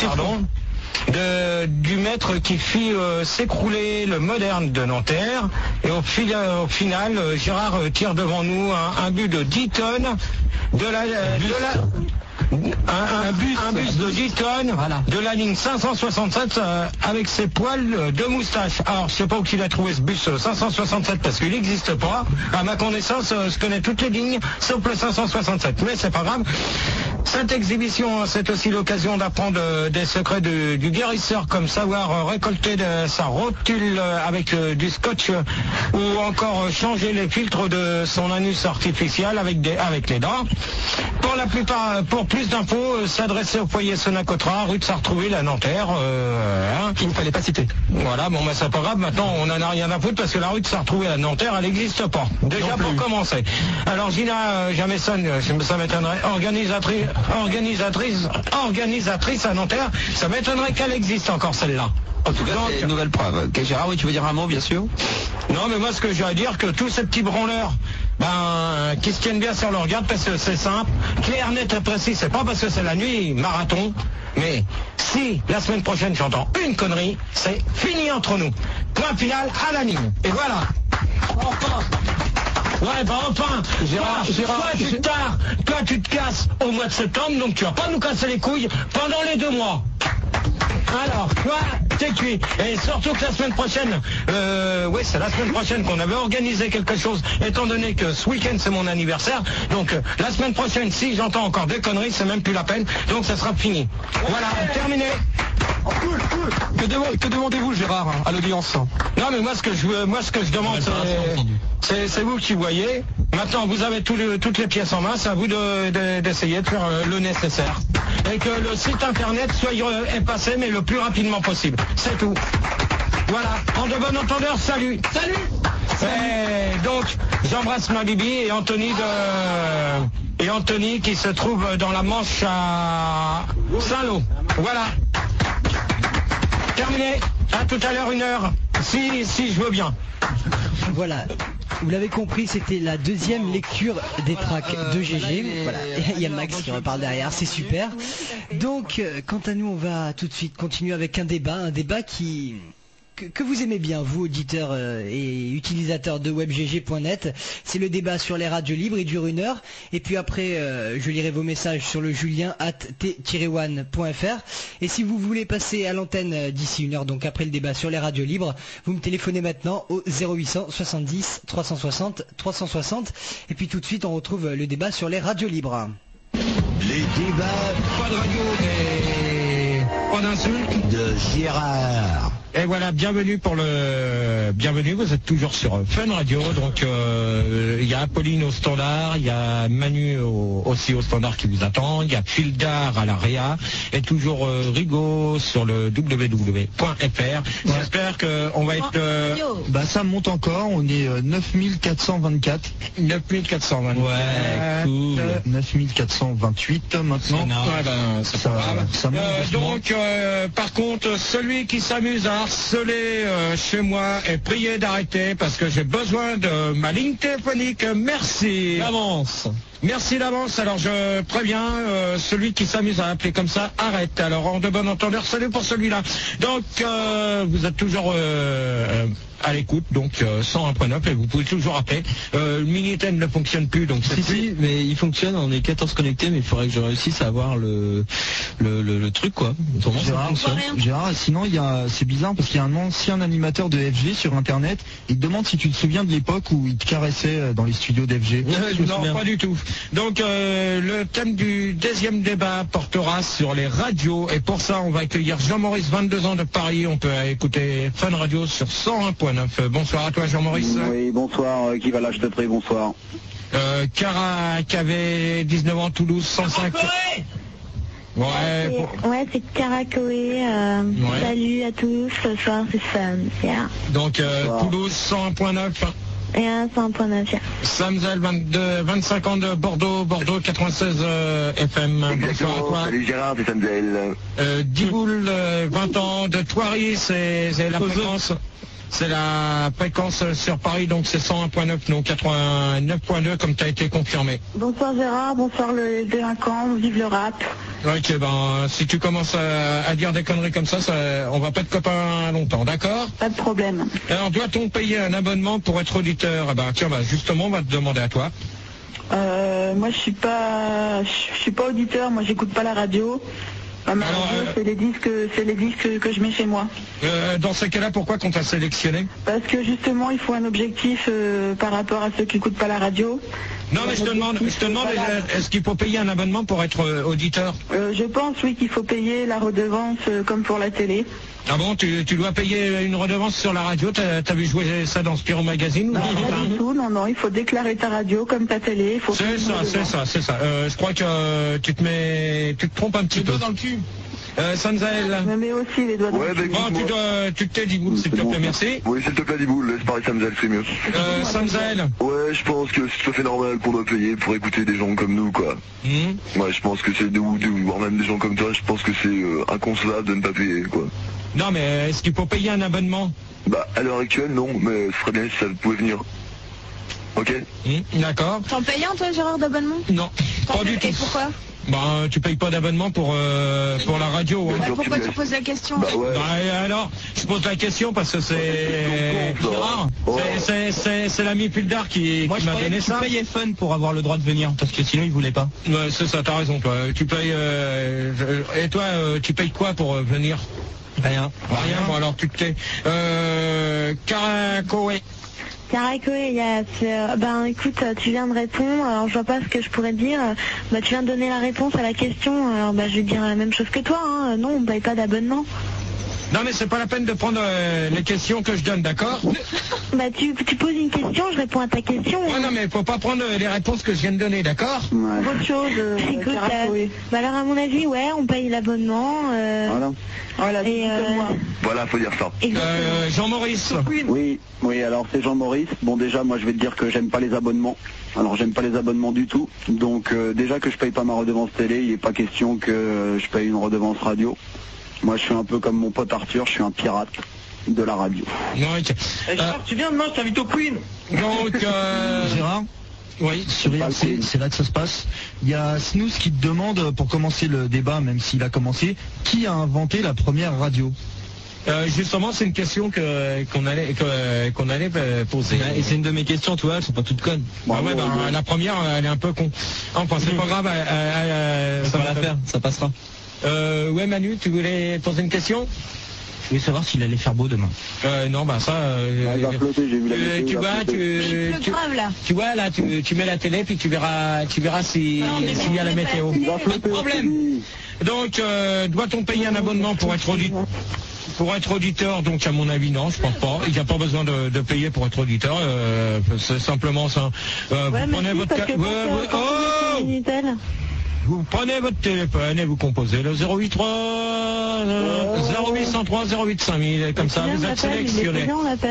du maître qui fit s'écrouler le moderne de Nanterre. Et au final, Gérard tire devant nous un but de 10 tonnes un bus de 10 tonnes de la ligne 567 avec ses poils de moustache. Alors je sais pas où il a trouvé ce bus 567 parce qu'il n'existe pas. À ma connaissance, je connais toutes les lignes sauf le 567, mais c'est pas grave. Cette exhibition, c'est aussi l'occasion d'apprendre des secrets du guérisseur, comme savoir récolter sa rotule avec du scotch ou encore changer les filtres de son anus artificiel avec les dents. Pour plus d'infos, s'adresser au foyer Sonacotra, rue de Sartrouville à Nanterre, qu'il ne fallait pas citer. Voilà, bon, c'est pas grave, maintenant on en a rien à foutre parce que la rue de Sartrouville à Nanterre, elle n'existe pas. Déjà pour commencer. Alors Gina Jameson, ça m'étonnerait, organisatrice à Nanterre, ça m'étonnerait qu'elle existe encore celle-là. En tout cas, c'est une nouvelle preuve. Gérard, oui, tu veux dire un mot, bien sûr? Non, mais moi, ce que j'ai à dire, que tous ces petits branleurs, qui se tiennent bien sur leur garde, parce que c'est simple, clair, net et précis, c'est pas parce que c'est la nuit, marathon, mais si la semaine prochaine j'entends une connerie, c'est fini entre nous. Point final à la ligne. Et voilà. Ouais, bah enfin, Gérard, toi tu te casses au mois de septembre, donc tu vas pas nous casser les couilles pendant les 2 mois. Alors, toi, t'es cuit. Et surtout que la semaine prochaine, c'est la semaine prochaine qu'on avait organisé quelque chose, étant donné que ce week-end c'est mon anniversaire. Donc, la semaine prochaine, si j'entends encore des conneries, c'est même plus la peine. Donc, ça sera fini. Voilà, terminé. Que demandez-vous, Gérard, à l'audience? Non, mais moi, ce que je demande, c'est vous qui voyez. Maintenant, vous avez toutes les pièces en main. C'est à vous d'essayer de faire le nécessaire. Et que le site internet soit effacé, mais le plus rapidement possible. C'est tout. Voilà. En de bon entendeur, salut. Salut. Et donc, j'embrasse ma Bibi et Anthony qui se trouve dans la Manche à Saint-Lô. Voilà. Terminé. À tout à l'heure, 1h. Si je veux bien. Voilà. Vous l'avez compris, c'était la deuxième lecture des tracks de GG. Voilà. Il y a Max qui reparle derrière, c'est super. Donc, quant à nous, on va tout de suite continuer avec un débat que vous aimez bien, vous auditeurs et utilisateurs de webgg.net. C'est le débat sur les radios libres, il dure 1 heure. Et puis après, je lirai vos messages sur le julien@t-one.fr. Et si vous voulez passer à l'antenne d'ici 1 heure, donc après le débat sur les radios libres, vous me téléphonez maintenant au 0800 70 360 360. Et puis tout de suite, on retrouve le débat sur les radios libres. Les débats, pas de radio, mais pas d'insulte, de Gérard. Et voilà, bienvenue, vous êtes toujours sur Fun Radio, donc il y a Apolline au standard, il y a Manu aussi au standard qui vous attend, il y a Fildar à la Réa, et toujours Rigaud sur le www.fr. J'espère qu'on va être... ça monte encore, on est 9424. 9424. Ouais, cool. 9428 maintenant. Ça monte. Donc, par contre, celui qui s'amuse à harceler chez moi et prier d'arrêter parce que j'ai besoin de ma ligne téléphonique. Merci d'avance. Alors je préviens celui qui s'amuse à appeler comme ça, arrête. Alors en de bon entendeur, salut pour celui-là. Donc vous êtes toujours à l'écoute, donc 101.9 et vous pouvez toujours appeler. Le Minitel ne fonctionne plus, donc si, mais il fonctionne, on est 14 connectés, mais il faudrait que je réussisse à avoir le truc, quoi. Gérard, sinon c'est bizarre parce qu'il y a un ancien animateur de FG sur internet, il te demande si tu te souviens de l'époque où il te caressait dans les studios d'FG. Non, pas du tout. Donc le thème du deuxième débat portera sur les radios, et pour ça on va accueillir Jean-Maurice, 22 ans de Paris. On peut écouter Fun Radio sur 101.9. Bonsoir à toi Jean-Maurice. Oui, bonsoir, qui va là, je te prie, bonsoir. Cara qui avait 19 ans, Toulouse 105. Ouais, c'est Caracoé. Salut à tous, ce soir c'est Fun. Donc Toulouse 101.9. Et 101.9. Samzel, 25 ans de Bordeaux 96 FM. Bonsoir à toi. Salut Gérard, c'est Samzel. Diboul, 20 ans de Thoiry, c'est la fréquence. C'est la fréquence sur Paris, donc c'est 101.9, non 89.2 comme tu as été confirmé. Bonsoir Gérard, bonsoir le délinquant, vive le rap. Ok, si tu commences à dire des conneries comme ça, on va pas être copains longtemps, d'accord? Pas de problème. Alors doit-on payer un abonnement pour être auditeur? Justement, on va te demander à toi. Moi je suis pas auditeur, moi j'écoute pas la radio. C'est les disques que je mets chez moi. Dans ces cas-là, pourquoi qu'on t'a sélectionné? Parce que justement, il faut un objectif par rapport à ceux qui n'écoutent pas la radio. Non, mais je te demande, est-ce qu'il faut payer un abonnement pour être auditeur? Je pense, oui, qu'il faut payer la redevance comme pour la télé. Ah bon, tu dois payer une redevance sur la radio? T'as vu jouer ça dans Spirou Magazine? Non, pas du tout, non, il faut déclarer ta radio comme ta télé. C'est ça. Je crois que tu te trompes un petit peu. Dans le cul. Sanzael. Je me mets aussi les doigts dans le cul. Tu te tais, Diboul, s'il te plaît, merci. Oui, s'il te plaît, Diboul, laisse parler Samzel, c'est mieux. Sanzael. Ouais, je pense que c'est tout à fait normal qu'on doit payer pour écouter des gens comme nous, quoi. Ouais, je pense que c'est voire même des gens comme toi, je pense que c'est inconcevable de ne pas payer, quoi. Non, mais est-ce qu'il faut payer un abonnement? À l'heure actuelle, non, mais ce serait bien si ça pouvait venir. Ok. D'accord. T'en payes un, toi, Gérard, d'abonnement? Non, pas du tout. Et pourquoi? Bah, tu payes pas d'abonnement pour la radio. Hein. Pourquoi tu poses la question? Bah ouais. Bah, alors, je pose la question parce que c'est rare. C'est l'ami Puldar qui m'a donné ça. Tu payais Fun pour avoir le droit de venir, parce que sinon il voulait pas. Ouais, c'est ça, t'as raison, toi. Tu payes. Et toi, tu payes quoi pour venir? Rien. Rien. Bon, alors tu te tais. Caracoé. Caracoé, ben écoute, tu viens de répondre, alors je vois pas ce que je pourrais dire. Bah tu viens de donner la réponse à la question, alors bah je vais dire la même chose que toi, hein. Non, on paye pas d'abonnement. Non mais c'est pas la peine de prendre les questions que je donne, d'accord? Bah tu poses une question, je réponds à ta question. Ouais, non mais faut pas prendre les réponses que je viens de donner, d'accord? Autre chose, écoute, bah alors à mon avis, ouais, on paye l'abonnement. Voilà, et Voilà, faut dire ça. Jean-Maurice. Oui, alors c'est Jean-Maurice. Bon, déjà, moi je vais te dire que j'aime pas les abonnements. Alors j'aime pas les abonnements du tout. Donc déjà que je paye pas ma redevance télé, il n'est pas question que je paye une redevance radio. Moi je suis un peu comme mon pote Arthur, je suis un pirate de la radio. Donc, tu viens demain, je t'invite au Queen. Donc, Gérard, oui, sur IRC, c'est là que ça se passe. Il y a Snooze qui te demande, pour commencer le débat, même s'il a commencé, qui a inventé la première radio? Justement, c'est une question qu'on allait poser. Et c'est une de mes questions, tu vois, elles sont pas toutes connes. La première, elle est un peu con. Enfin, c'est pas grave, ça va la faire, ça passera. Ouais, Manu, tu voulais poser une question? Je voulais savoir s'il allait faire beau demain. Non, bah ça. Il va flotter, j'ai vu la météo, tu vois, tu vois là, tu mets la télé puis tu verras s'il y a la météo. Pas de problème. Donc, doit-on payer un abonnement pour être auditeur? Donc à mon avis non, je pense pas. Il n'y a pas besoin de payer pour être auditeur. C'est simplement ça. Vous prenez votre vous prenez votre téléphone et vous composez le 083 0803 08 5000 comme ça vous êtes sélectionné.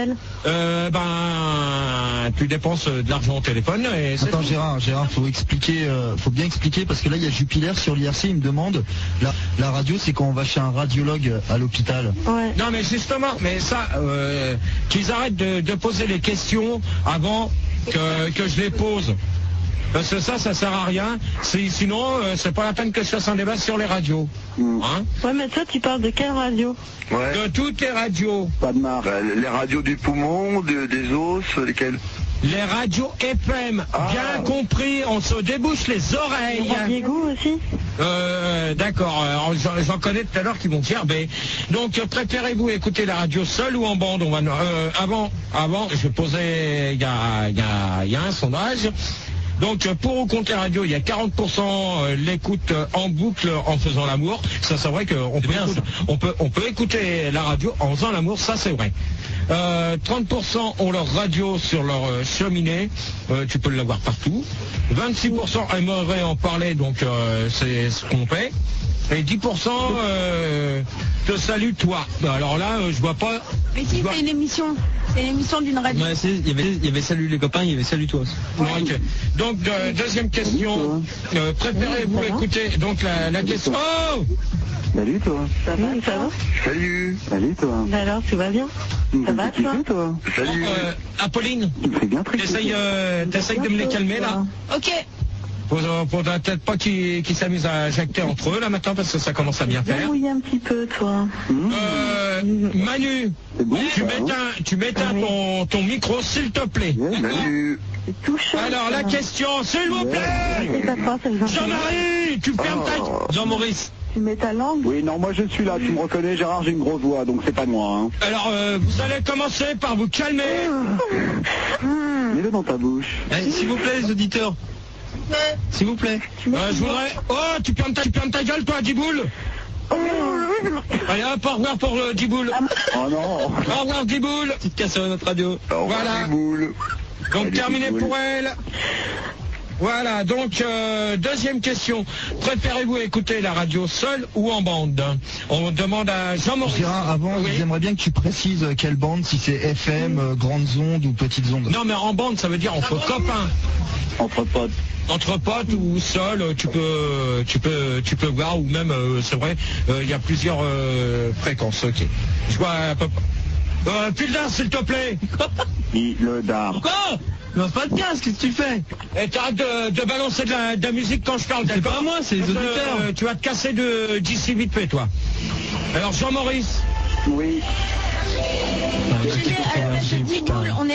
Tu dépenses de l'argent au téléphone et attends Gérard, faut bien expliquer parce que là il y a Jupiler sur l'IRC, il me demande la radio c'est quand on va chez un radiologue à l'hôpital. Ouais. Non mais justement, mais ça qu'ils arrêtent de poser les questions avant que je les pose. Parce que ça sert à rien. Sinon, c'est pas la peine que je fasse un débat sur les radios. Hein? Ouais, mais toi, tu parles de quelle radio? Ouais. De toutes les radios. Pas de marque. Les radios du poumon, des os, lesquelles? Les radios FM, bien compris, on se débouche les oreilles. Diego aussi? D'accord, j'en connais tout à l'heure qui vont dire, donc préférez-vous écouter la radio seule ou en bande? On va avant, je posais, il y a un sondage. Donc pour ou contre les radios, il y a 40% l'écoute en boucle en faisant l'amour. Ça c'est vrai qu'on peut écouter la radio en faisant l'amour, ça c'est vrai. 30% ont leur radio sur leur cheminée, tu peux l'avoir partout. 26% aimeraient en parler, donc c'est ce qu'on fait. Et 10% te salue toi. Alors là, je vois pas. Mais si, c'est une émission. C'est une émission d'une radio. Ouais, il y avait salut les copains, il y avait salut toi aussi. Okay. Donc deuxième question. Préférez-vous écouter donc la question. Oh! Salut toi. Ça va? Salut. Salut toi. Alors, tu vas bien? Ça va toi? Salut. Apolline, tu me fais bien t'essayes de me les calmer là? Ok. Faudra peut-être pas qu'ils s'amusent à jacter entre eux là maintenant parce que ça commence à bien faire. Oui, un petit peu toi. Manu, tu m'éteins ton micro s'il te plaît. Salut. Alors la question, s'il vous plaît. Jean-Marie, tu fermes ta... Jean-Maurice. Tu mets ta langue? Oui, non, moi je suis là, tu me reconnais Gérard, j'ai une grosse voix, donc c'est pas de moi. Hein. Alors, vous allez commencer par vous calmer. Mets-le dans ta bouche. S'il vous plaît les auditeurs. S'il vous plaît. Je voudrais... Oh, tu fermes ta gueule toi, Diboule. Allez hop, au revoir pour le Diboule. Oh non. Au revoir Diboule. Petite casse sur notre radio. Voilà. Donc terminé pour elle. Voilà, donc deuxième question. Préférez-vous écouter la radio seule ou en bande? On demande à Jean-Maurice. Gérard, avant, j'aimerais bien que tu précises quelle bande, si c'est FM, grandes ondes ou petites ondes. Non, mais en bande, ça veut dire entre copains. Entre potes. Entre potes ou seul, tu peux voir, ou même, c'est vrai, il y a plusieurs fréquences, ok. Je vois à peu près. Puldar, s'il te plaît. Le dard. Quoi? Lance pas de casque, qu'est-ce que tu fais? Et t'arrêtes de balancer de la musique quand je parle, C'est d'accord? pas moi, c'est les auditeurs. Tu vas te casser d'ici vite fait, toi. Alors Jean-Maurice. Oui. On est